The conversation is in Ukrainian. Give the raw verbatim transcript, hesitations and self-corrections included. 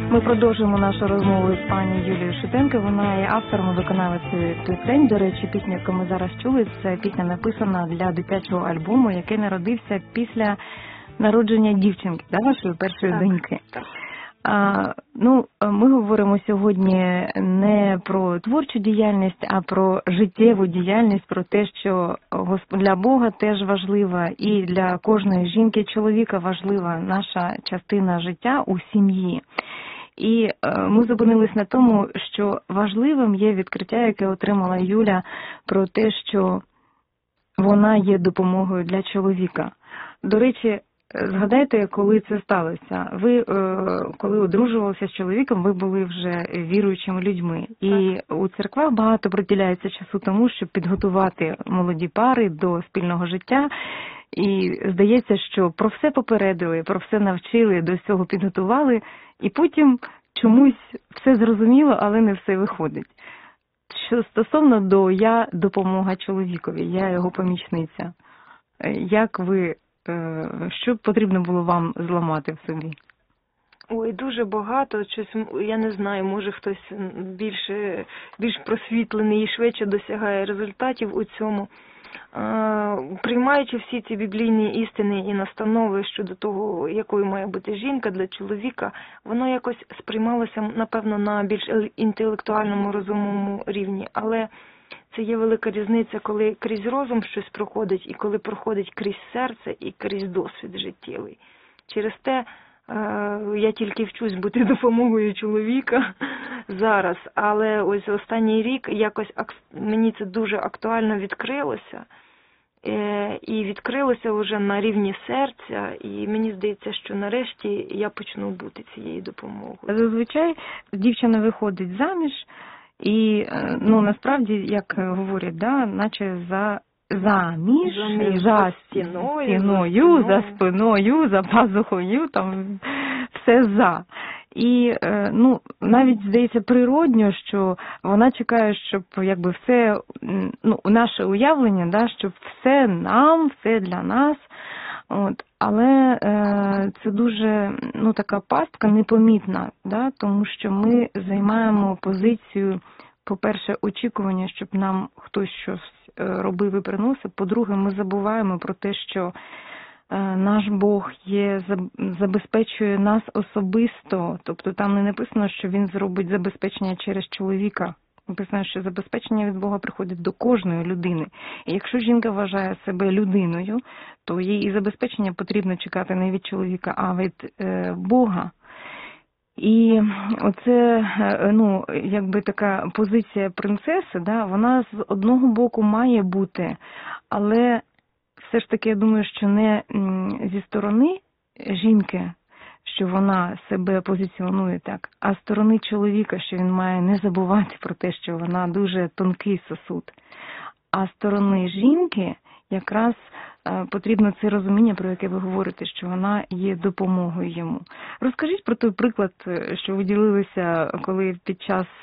Ми продовжуємо нашу розмову з пані Юлією Шутенко. Вона є автором і виконавицею пісень. До речі, пісня, яку ми зараз чули, це пісня написана для дитячого альбому, який народився після народження дівчинки, да, вашої першої так, доньки. Так. А, ну, ми говоримо сьогодні не про творчу діяльність, а про життєву діяльність, про те, що для Бога теж важлива і для кожної жінки, чоловіка важлива наша частина життя у сім'ї. І ми зупинились на тому, що важливим є відкриття, яке отримала Юля, про те, що вона є допомогою для чоловіка. До речі, згадайте, коли це сталося. Ви, коли одружувалися з чоловіком, ви були вже віруючими людьми. І у церквах багато приділяється часу тому, щоб підготувати молоді пари до спільного життя. І здається, що про все попередили, про все навчили, до цього підготували, і потім чомусь все зрозуміло, але не все виходить. Що стосовно до «я допомога чоловікові», я його помічниця. Як ви, що потрібно було вам зламати в собі? Ой, дуже багато, щось, я не знаю, може хтось більше, більш просвітлений і швидше досягає результатів у цьому. Приймаючи всі ці біблійні істини і настанови щодо того, якою має бути жінка для чоловіка, воно якось сприймалося, напевно, на більш інтелектуальному, розумовому рівні. Але це є велика різниця, коли крізь розум щось проходить, і коли проходить крізь серце і крізь досвід життєвий. Через те я тільки вчусь бути допомогою чоловіка зараз, але ось останній рік якось мені це дуже актуально відкрилося. І відкрилося вже на рівні серця, і мені здається, що нарешті я почну бути цією допомогою. Зазвичай дівчина виходить заміж, і, ну, насправді, як говорять, да, наче за заміж, заміж за стіною, стіною, за спиною, за пазухою, там все за. І, ну, навіть, здається, природньо, що вона чекає, щоб, якби, все, ну, наше уявлення, да, щоб все нам, все для нас. От. Але е, це дуже, ну, така пастка непомітна, да, тому що ми займаємо позицію, по-перше, очікування, щоб нам хтось щось робив і приносив. По-друге, ми забуваємо про те, що наш Бог є, забезпечує нас особисто. Тобто там не написано, що Він зробить забезпечення через чоловіка. Написано, що забезпечення від Бога приходить до кожної людини. І якщо жінка вважає себе людиною, то їй і забезпечення потрібно чекати не від чоловіка, а від е, Бога. І оце, ну, якби така позиція принцеси, да, вона з одного боку має бути, але все ж таки, я думаю, що не зі сторони жінки, що вона себе позиціонує так, а з сторони чоловіка, що він має не забувати про те, що вона дуже тонкий сосуд. А з сторони жінки якраз потрібно це розуміння, про яке ви говорите, що вона є допомогою йому. Розкажіть про той приклад, що ви ділилися, коли під час